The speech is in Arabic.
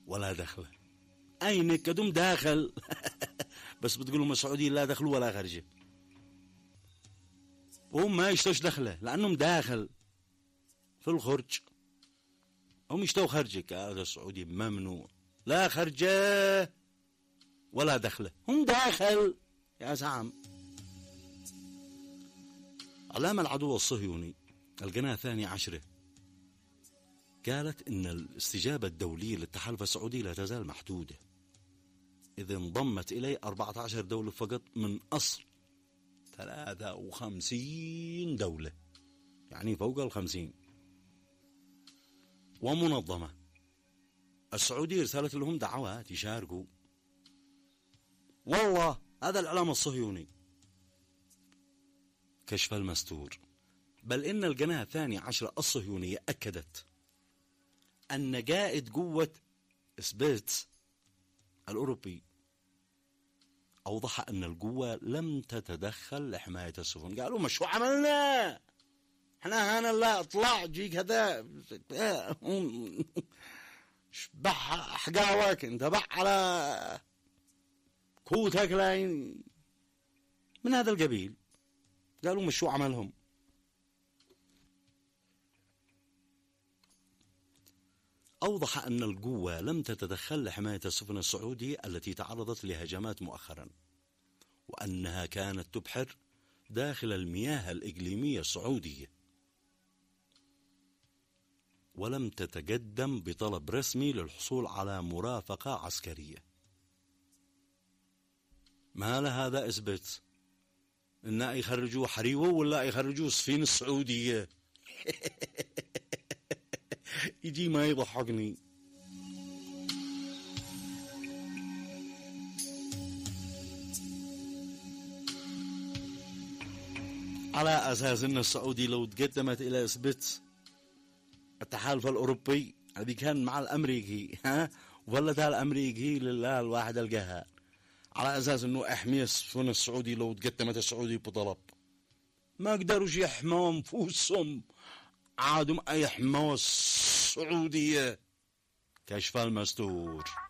ولا دخل. أين كدوم داخل بس بتقولهم السعوديين لا دخلوا ولا خرجة، وهم ما يشتوش دخله لأنهم داخل في الخرج، هم يشتوا خرجك. هذا السعودي ممنوع، لا خرجة ولا دخله، هم داخل يا زعم. علامة العدو الصهيوني القناة 12 قالت إن الاستجابة الدولية للتحالف السعودي لا تزال محدودة، إذ انضمت إليه 14 دولة فقط من أصل 53 دولة، يعني فوق 50. ومنظمة السعودية رسالت لهم دعوات يشاركوا. والله هذا الإعلام الصهيوني كشف المستور. بل إن القناة 12 الصهيونية أكدت أن قائد قوة سبيتس الأوروبي أوضح أن القوة لم تتدخل لحماية السفن. قالوا مش شو عملنا احنا هنا، لا اطلع جي كذا شبح حقاوك انت بح على كوتك لاين من هذا القبيل. قالوا مش شو عملهم. أوضح أن القوة لم تتدخل لحماية السفن السعودية التي تعرضت لهجمات مؤخرا، وأنها كانت تبحر داخل المياه الإقليمية السعودية، ولم تتقدم بطلب رسمي للحصول على مرافقة عسكرية. ما لهذا إثبت إن يخرجوا حريوه ولا يخرجوا سفين السعودية يجي ما يضحكني. على أساس أن السعودي لو تقدمت إلى إثبات التحالف الأوروبي الذي كان مع الأمريكي ولدها الأمريكي لله الواحد القهار، على أساس أنه أحمي السفن السعودي لو تقدمت السعودي بطلب، ما قدروش يحموا أنفسهم، عادوا يحموا السعودية. كشف المستور.